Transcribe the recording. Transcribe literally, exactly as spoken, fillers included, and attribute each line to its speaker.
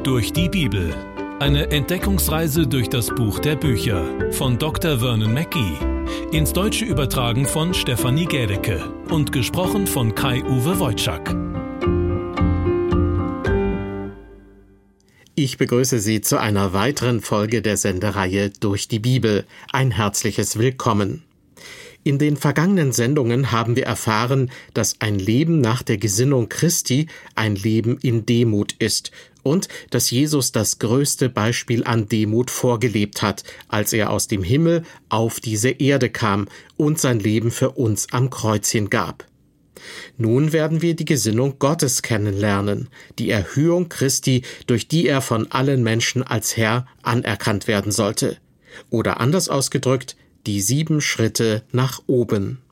Speaker 1: Durch die Bibel. Eine Entdeckungsreise durch das Buch der Bücher von Doktor Vernon Mackey. Ins Deutsche übertragen von Stefanie Gädecke und gesprochen von Kai-Uwe Wojczak.
Speaker 2: Ich begrüße Sie zu einer weiteren Folge der Sendereihe Durch die Bibel. Ein herzliches Willkommen. In den vergangenen Sendungen haben wir erfahren, dass ein Leben nach der Gesinnung Christi ein Leben in Demut ist und dass Jesus das größte Beispiel an Demut vorgelebt hat, als er aus dem Himmel auf diese Erde kam und sein Leben für uns am Kreuz hingab. Nun werden wir die Gesinnung Gottes kennenlernen, die Erhöhung Christi, durch die er von allen Menschen als Herr anerkannt werden sollte. Oder anders ausgedrückt, die sieben Schritte nach oben.